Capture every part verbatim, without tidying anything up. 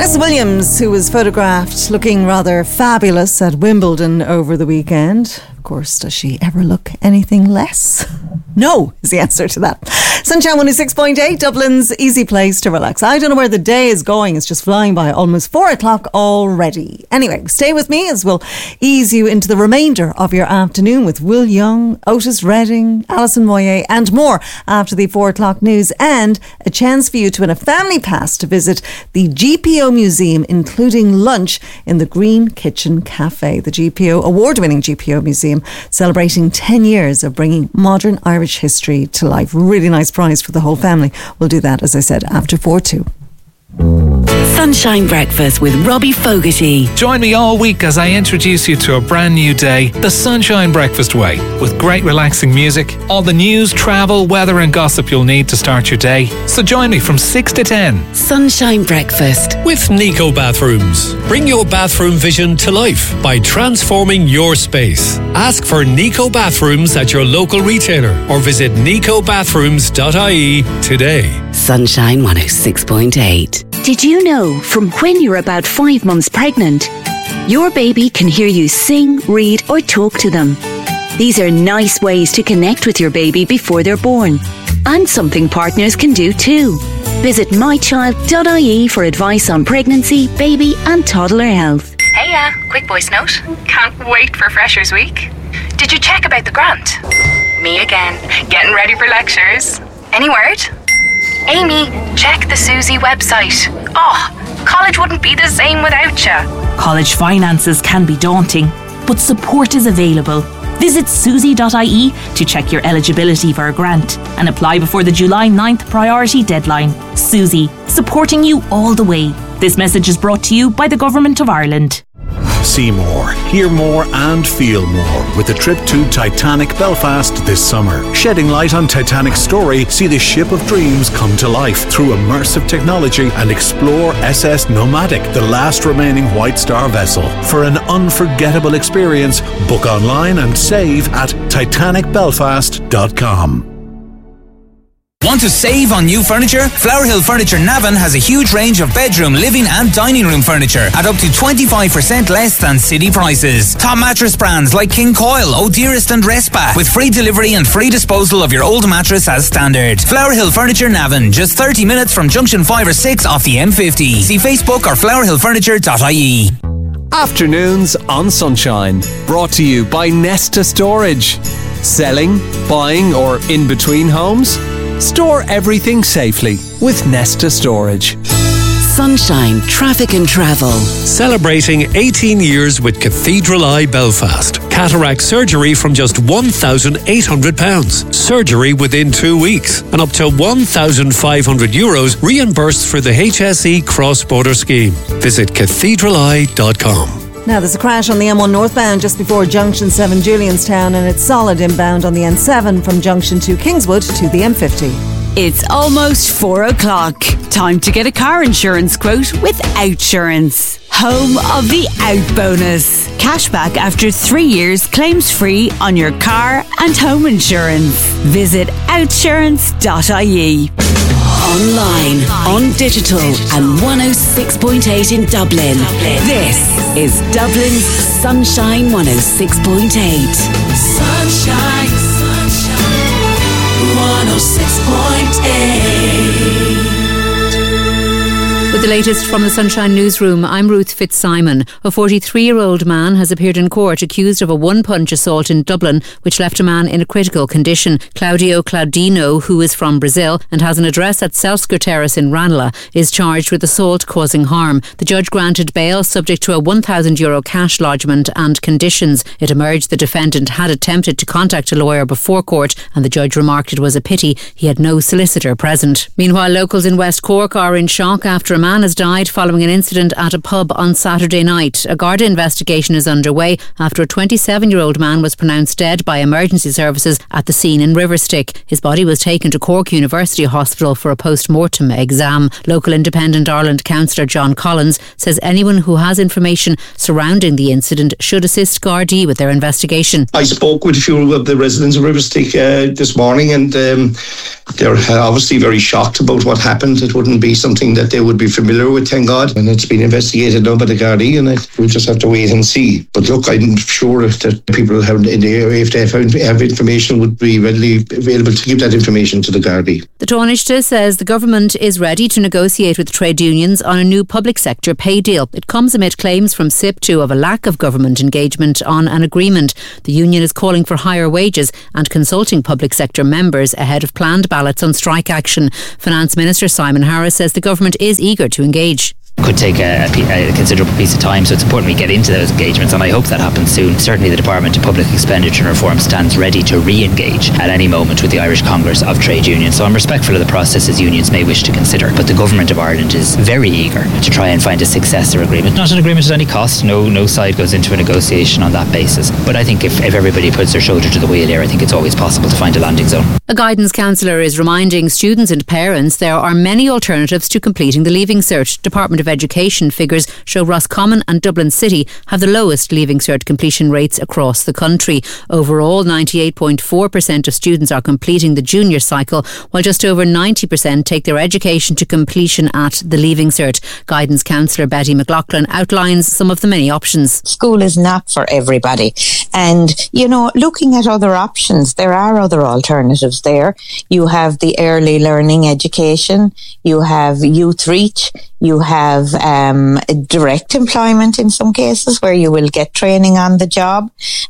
Vanessa Williams, who was photographed looking rather fabulous at Wimbledon over the weekend. Of course, does she ever look anything less? No, is the answer to that. Sunshine one oh six point eight, Dublin's easy place to relax. I don't know where the day is going. It's just flying by. Almost four o'clock already. Anyway, stay with me as we'll ease you into the remainder of your afternoon with Will Young, Otis Redding, Alison Moyet and more after the four o'clock news, and a chance for you to win a family pass to visit the G P O Museum, including lunch in the Green Kitchen Cafe. The G P O, award-winning G P O Museum, celebrating ten years of bringing modern Irish history to life. Really nice prize for the whole family. We'll do that, as I said, after four two. Sunshine Breakfast with Robbie Fogarty. Join me all week as I introduce you to a brand new day, the Sunshine Breakfast way, with great relaxing music, all the news, travel, weather and gossip you'll need to start your day. So join me from six to ten. Sunshine Breakfast with Nico Bathrooms. Bring your bathroom vision to life by transforming your space. Ask for Nico Bathrooms at your local retailer or visit nico bathrooms dot I E today. Sunshine one oh six point eight. Did you know from when you're about five months pregnant, your baby can hear you sing, read or talk to them? These are nice ways to connect with your baby before they're born, and something partners can do too. Visit my child dot I E for advice on pregnancy, baby and toddler health. Hey, uh, quick voice note. Can't wait for Freshers Week. Did you check about the grant? Me again, getting ready for lectures. Any word? Amy, check the Susie website. Oh, college wouldn't be the same without you. College finances can be daunting, but support is available. Visit susie dot I E to check your eligibility for a grant and apply before the July ninth priority deadline. Susie, supporting you all the way. This message is brought to you by the Government of Ireland. See more, hear more and feel more with a trip to Titanic Belfast this summer. Shedding light on Titanic's story, see the ship of dreams come to life through immersive technology and explore S S Nomadic, the last remaining White Star vessel. For an unforgettable experience, book online and save at titanic belfast dot com. Want to save on new furniture? Flower Hill Furniture Navan has a huge range of bedroom, living and dining room furniture at up to twenty-five percent less than city prices. Top mattress brands like King Coil, O'Dearest and Restback, with free delivery and free disposal of your old mattress as standard. Flower Hill Furniture Navan, just thirty minutes from junction five or six off the M fifty. See Facebook or flower hill furniture dot I E. Afternoons on Sunshine, brought to you by Nesta Storage. Selling, buying or in between homes? Store everything safely with Nesta Storage. Sunshine Traffic and Travel. Celebrating eighteen years with Cathedral Eye Belfast. Cataract surgery from just one thousand eight hundred pounds. Surgery within two weeks. And up to one thousand five hundred euros reimbursed for the H S E cross-border scheme. Visit cathedral eye dot com. Now, there's a crash on the M one northbound just before Junction seven Julianstown, and it's solid inbound on the N seven from Junction two Kingswood to the M fifty. It's almost four o'clock. Time to get a car insurance quote with Outsurance. Home of the Out Bonus. Cashback after three years, claims free on your car and home insurance. Visit outsurance dot I E. Online, on digital, and one oh six point eight in Dublin. This is Dublin's Sunshine one oh six point eight. Sunshine, sunshine, one oh six point eight. With the latest from the Sunshine Newsroom, I'm Ruth Fitzsimon. A forty-three-year-old man has appeared in court accused of a one-punch assault in Dublin, which left a man in a critical condition. Claudio Claudino, who is from Brazil and has an address at Selsker Terrace in Ranelagh, is charged with assault causing harm. The judge granted bail subject to a one thousand euro cash lodgement and conditions. It emerged the defendant had attempted to contact a lawyer before court, and the judge remarked it was a pity he had no solicitor present. Meanwhile, locals in West Cork are in shock after a man has died following an incident at a pub on Saturday night. A Garda investigation is underway after a twenty-seven-year-old man was pronounced dead by emergency services at the scene in Riverstick. His body was taken to Cork University Hospital for a post-mortem exam. Local Independent Ireland councillor John Collins says anyone who has information surrounding the incident should assist Gardaí with their investigation. I spoke with a few of the residents of Riverstick uh, this morning, and um, they're obviously very shocked about what happened. It wouldn't be something that they would be familiar familiar with, thank God, and it's been investigated now by the Gardaí, and it, we'll just have to wait and see. But look, I'm sure that people have in the area, if they have, have information, would be readily available to give that information to the Gardaí. The Taoiseach says the government is ready to negotiate with trade unions on a new public sector pay deal. It comes amid claims from S I P two of a lack of government engagement on an agreement. The union is calling for higher wages and consulting public sector members ahead of planned ballots on strike action. Finance Minister Simon Harris says the government is eager to engage. Could take a, a considerable piece of time, so it's important we get into those engagements, and I hope that happens soon. Certainly the Department of Public Expenditure and Reform stands ready to re-engage at any moment with the Irish Congress of Trade Unions, so I'm respectful of the processes unions may wish to consider, but the Government of Ireland is very eager to try and find a successor agreement. Not an agreement at any cost, no no side goes into a negotiation on that basis, but I think if, if everybody puts their shoulder to the wheel here, I think it's always possible to find a landing zone. A guidance counsellor is reminding students and parents there are many alternatives to completing the Leaving Cert. Department of Education figures show Roscommon and Dublin City have the lowest Leaving Cert completion rates across the country. Overall, ninety-eight point four percent of students are completing the junior cycle, while just over ninety percent take their education to completion at the Leaving Cert. Guidance counsellor Betty McLaughlin outlines some of the many options. School is not for everybody. And, you know, looking at other options, there are other alternatives there. You have the early learning education, you have Youth Reach, you have um, direct employment in some cases where you will get training on the job.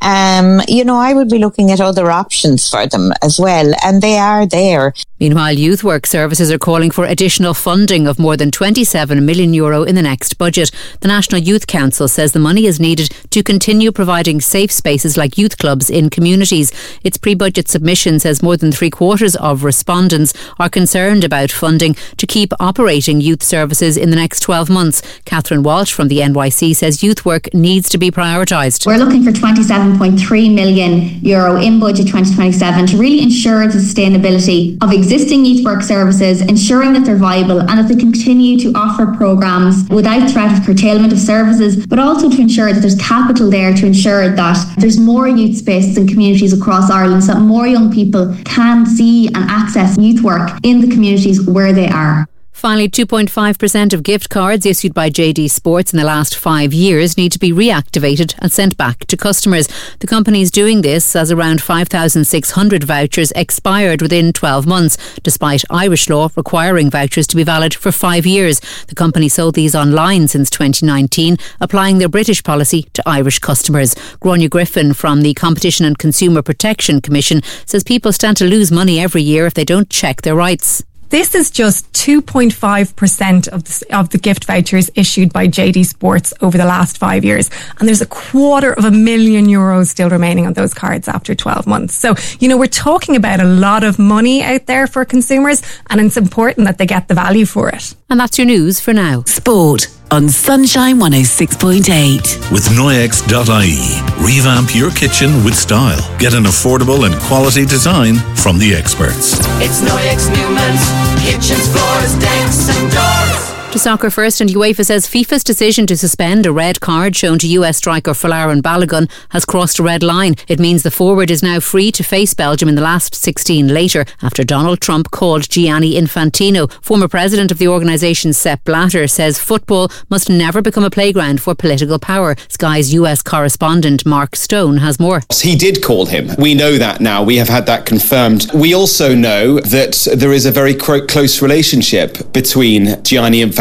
Um, you know, I would be looking at other options for them as well, and they are there. Meanwhile, Youth Work Services are calling for additional funding of more than twenty-seven million euro in the next budget. The National Youth Council says the money is needed to continue providing safe spaces like youth clubs in communities. Its pre-budget submission says more than three quarters of respondents are concerned about funding to keep operating youth services in the next twelve months. Catherine Walsh from the N Y C says youth work needs to be prioritised. We're looking for twenty-seven point three million euro in budget twenty twenty-seven to really ensure the sustainability of existing youth work services, ensuring that they're viable and that they continue to offer programmes without threat of curtailment of services, but also to ensure that there's capital there to ensure that there's more youth spaces in communities across Ireland so that more young people can see and access youth work in the communities where they are. Finally, two point five percent of gift cards issued by J D Sports in the last five years need to be reactivated and sent back to customers. The company is doing this as around five thousand six hundred vouchers expired within twelve months, despite Irish law requiring vouchers to be valid for five years. The company sold these online since twenty nineteen, applying their British policy to Irish customers. Gráinne Griffin from the Competition and Consumer Protection Commission says people stand to lose money every year if they don't check their rights. This is just two point five percent of the, of the gift vouchers issued by J D Sports over the last five years. And there's a quarter of a million euros still remaining on those cards after twelve months. So, you know, we're talking about a lot of money out there for consumers, and it's important that they get the value for it. And that's your news for now. Sport on Sunshine one oh six point eight. With Noyex dot I E, revamp your kitchen with style. Get an affordable and quality design from the experts. It's Noyex Newman's kitchens, floors, decks and doors. To soccer first, and UEFA says FIFA's decision to suspend a red card shown to U S striker Folarin Balogun has crossed a red line. It means the forward is now free to face Belgium in the last sixteen later after Donald Trump called Gianni Infantino. Former president of the organisation Sepp Blatter says football must never become a playground for political power. Sky's U S correspondent Mark Stone has more. He did call him. We know that now. We have had that confirmed. We also know that there is a very close relationship between Gianni Infantino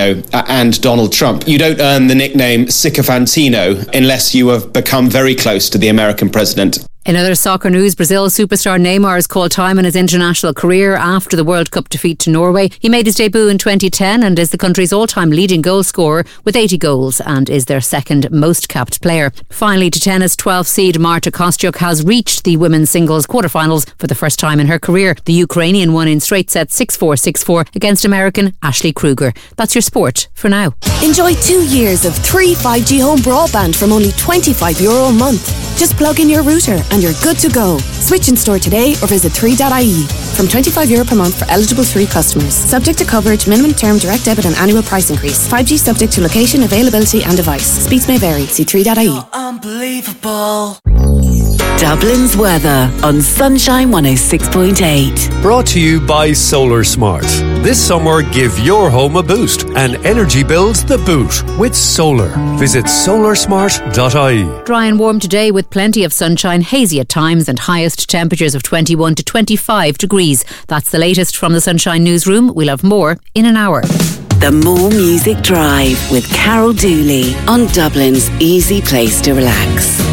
and Donald Trump. You don't earn the nickname Sycophantino unless you have become very close to the American president. In other soccer news, Brazil superstar Neymar has called time in his international career after the World Cup defeat to Norway. He made his debut in twenty ten and is the country's all-time leading goal scorer with eighty goals and is their second most capped player. Finally, to tennis, twelfth seed Marta Kostyuk has reached the women's singles quarterfinals for the first time in her career. The Ukrainian won in straight sets six four, six four against American Ashley Kruger. That's your sport for now. Enjoy two years of three five G home broadband from only twenty-five euro a month. Just plug in your router and you're good to go. Switch in store today or visit three dot I E. From twenty-five euro per month for eligible three customers. Subject to coverage, minimum term, direct debit and annual price increase. five G subject to location, availability and device. Speeds may vary. See three dot I E. Unbelievable. Dublin's weather on Sunshine one oh six point eight. Brought to you by Solar Smart. This summer, give your home a boost and energy bills the boot with solar. Visit solar smart dot I E. Dry and warm today with plenty of sunshine, hazy at times and highest temperatures of twenty-one to twenty-five degrees. That's the latest from the Sunshine Newsroom. We'll have more in an hour. The More Music Drive with Carol Dooley on Dublin's easy place to relax.